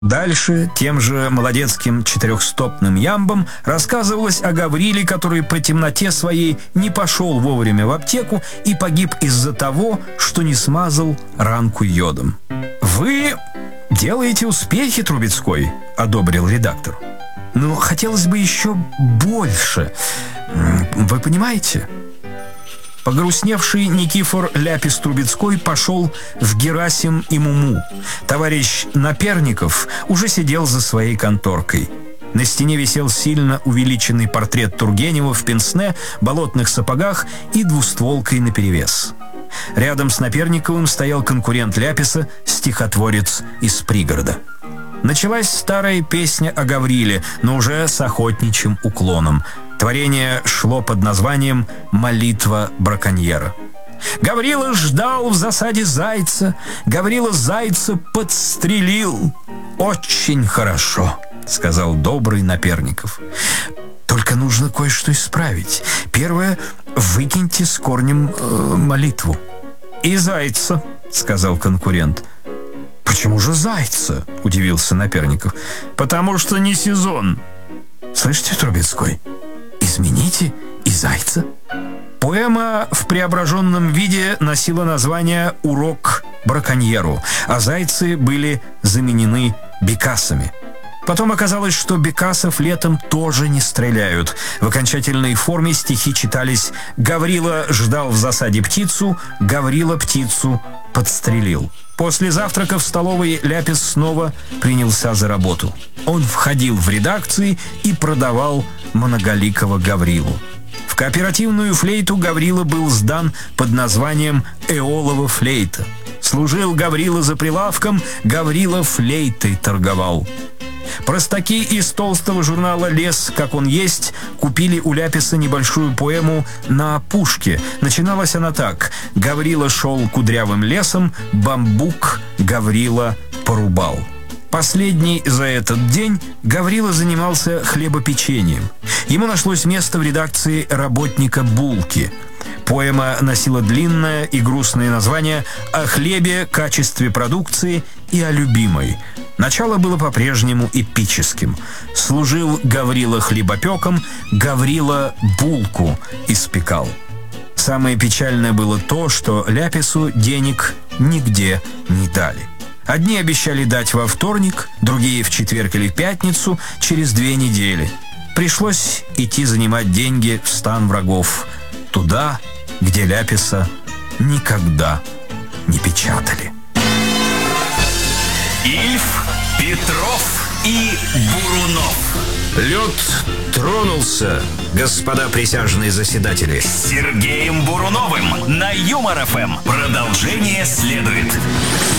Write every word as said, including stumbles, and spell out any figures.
Дальше тем же молодецким четырехстопным ямбом рассказывалось о Гавриле, который по темноте своей не пошел вовремя в аптеку и погиб из-за того, что не смазал ранку йодом. «Вы делаете успехи, Трубецкой», — одобрил редактор. «Но хотелось бы еще больше. Вы понимаете?» Погрустневший Никифор Ляпис-Трубецкой пошел в Герасим и Муму. Товарищ Наперников уже сидел за своей конторкой. На стене висел сильно увеличенный портрет Тургенева в пенсне, болотных сапогах и двустволкой наперевес. Рядом с Наперниковым стоял конкурент Ляписа, стихотворец из пригорода. Началась старая песня о Гавриле, но уже с охотничьим уклоном. Творение шло под названием «Молитва браконьера». Гаврила ждал в засаде зайца, Гаврила зайца подстрелил. «Очень хорошо», — сказал добрый Наперников. «Только нужно кое-что исправить. Первое — выкиньте с корнем э, молитву». «И зайца», — сказал конкурент. «Почему же зайца?» — удивился Наперников. «Потому что не сезон». «Слышите, Трубецкой? Измените и зайца». Поэма в преображенном виде носила название «Урок браконьеру», а зайцы были заменены бекасами. Потом оказалось, что бекасов летом тоже не стреляют. В окончательной форме стихи читались: «Гаврила ждал в засаде птицу, Гаврила птицу подстрелил». После завтрака в столовой Ляпис снова принялся за работу. Он входил в редакции и продавал многоликого Гаврилу. В кооперативную флейту Гаврила был сдан под названием «Эолова флейта». Служил Гаврила за прилавком, Гаврила флейтой торговал. Простаки из толстого журнала «Лес, как он есть» купили у Ляписа небольшую поэму «На опушке». Начиналась она так: «Гаврила шел кудрявым лесом, бамбук Гаврила порубал». Последний за этот день Гаврила занимался хлебопечением. Ему нашлось место в редакции работника «Булки». Поэма носила длинное и грустное название «О хлебе, качестве продукции и о любимой». Начало было по-прежнему эпическим. Служил Гаврила хлебопеком, Гаврила булку испекал. Самое печальное было то, что Ляпису денег нигде не дали. Одни обещали дать во вторник, другие в четверг или пятницу, через две недели. Пришлось идти занимать деньги в стан врагов, туда, где Ляписа никогда не печатали. Ильф, Петров и Бурунов. Лед тронулся, господа присяжные заседатели. С Сергеем Буруновым на Юмор-ФМ. Продолжение следует.